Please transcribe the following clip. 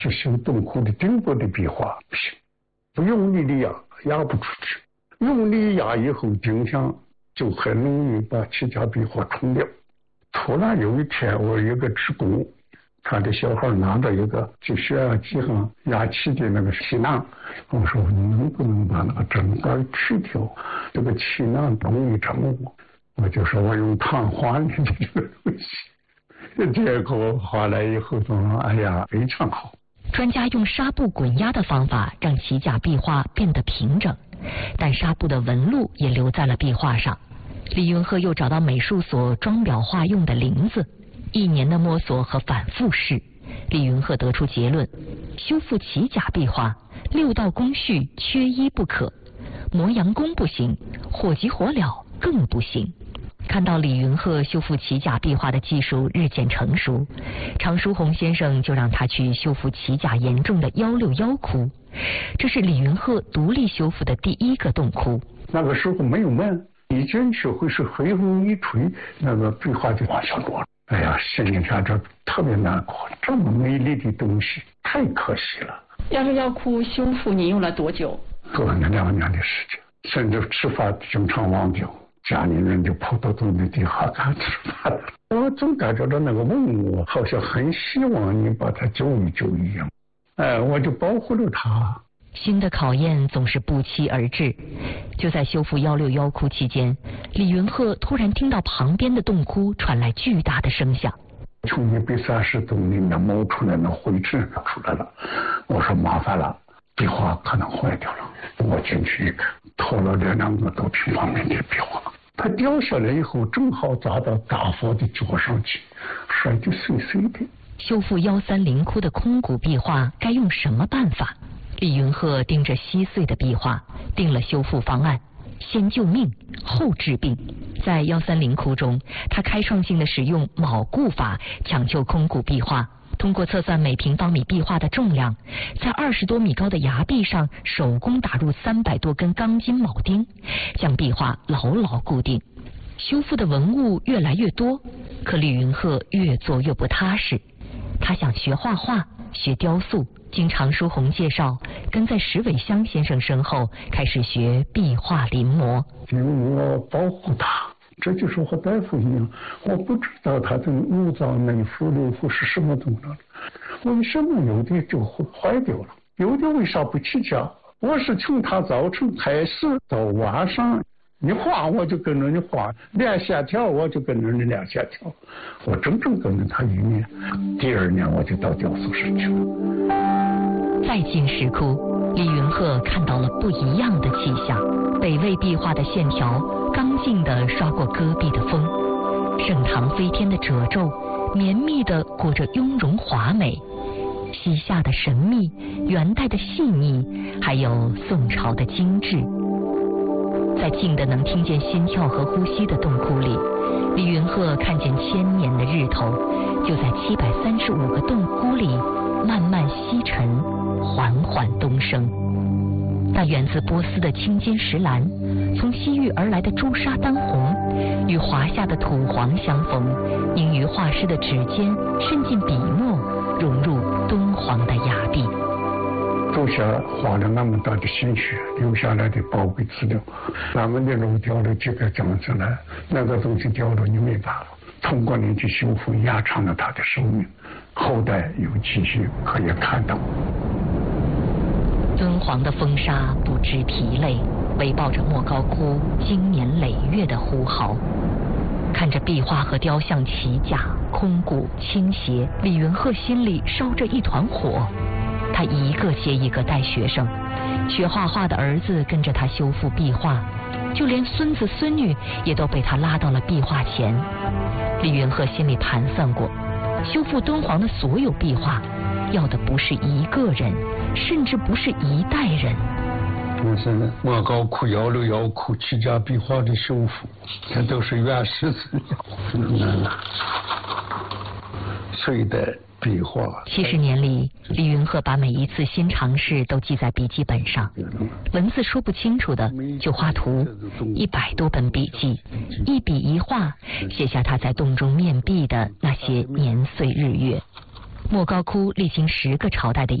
就修洞窟的顶部的壁画不行，不用力的压不出去，用力压以后镜像就很容易把齐家壁画冲掉。突然有一天，我有个职工，看着小孩拿着一个就血压计上压气的那个气囊，我说你能不能把那个针管去掉，这个气囊容易成雾。我就说我用碳换的这个东西，结果画来以后说哎呀非常好。 专家用纱布滚压的方法让齐甲壁画变得平整，但纱布的纹路也留在了壁画上。李云鹤又找到美术所装裱画用的林子，1年的摸索和反复试，李云鹤得出结论：修复齐甲壁画6道工序缺一不可，磨洋工不行，火急火燎更不行。看到李云鹤修复齐甲壁画的技术日渐成熟，常书鸿先生就让他去修复齐甲严重的161窟，这是李云鹤独立修复的第1个洞窟。 那个时候没有门，一进去会是黑风一吹，那个壁画就往下落了。哎呀，心里看着特别难过，这么美丽的东西太可惜了。 161窟修复你用了多久？ 做了2年的时间，甚至吃饭经常忘掉，家里人就跑到洞的底下看吃饭。我总感觉到那个文物好像很希望你把它救一救一样，我就保护了它。 新的考验总是不期而至。就在修复161窟期间，李云鹤突然听到旁边的洞窟传来巨大的声响， 从130洞里面冒出来那灰尘出来了。我说麻烦了，壁画可能坏掉了。我进去一看，偷了2个多平方米的壁画，它掉下来以后正好砸到大佛的脚上去，摔得碎碎的。 修复130窟的空谷壁画该用什么办法？李云鹤盯着稀碎的壁画，定了修复方案：先救命，后治病。在130窟中，他开创性的使用铆固法抢救空谷壁画，通过测算每平方米壁画的重量，在20多米高的崖壁上手工打入300多根钢筋铆钉，将壁画牢牢固定。修复的文物越来越多，可李云鹤越做越不踏实。他想学画画，学雕塑，经常书鸿介绍，跟在石伟香先生身后开始学壁画临摹。 因为我保护他，这就是和大夫一样，我不知道他的五脏内腑六腑是什么东西，为什么有的就坏掉了，有的为啥不起价？我是从他早晨开始到晚上，你画我就跟着你画，练线条我就跟着你练线条，我整整跟着他1年。第2年我就到雕塑室去了。 再进石窟，李云鹤看到了不一样的气象。北魏壁画的线条刚劲地刷过戈壁的风，盛唐飞天的褶皱绵密地裹着雍容华美，西夏的神秘，元代的细腻，还有宋朝的精致。在静的能听见心跳和呼吸的洞窟里，李云鹤看见1000年的日头就在735个洞窟里慢慢西沉，缓缓东升。那源自波斯的青金石蓝，从西域而来的朱砂丹红，与华夏的土黄相逢，因于画师的指尖渗进笔墨，融入敦煌的崖壁。 祖先花了那么大的心血留下来的宝贵资料，咱们的肉掉了几个将子来，那个东西掉了你没办法，通过你去修复延长了他的寿命，后代有继续可以看到。 敦煌的风沙不知疲累，围抱着莫高窟经年累月的呼号。看着壁画和雕像齐架空谷倾斜，李云鹤心里烧着一团火。他一个接一个带学生，学画画的儿子跟着他修复壁画，就连孙子孙女也都被他拉到了壁画前。李云鹤心里盘算过，修复敦煌的所有壁画，要的不是一个人，甚至不是一代人。 但是莫高窟、161窟齐家壁画的修复，这都是原始资料。隋代壁画 70年里，李云鹤把每一次新尝试都记在笔记本上，文字说不清楚的就画图，100多本笔记，一笔一画写下他在洞中面壁的那些年岁日月。 莫高窟历经10个朝代的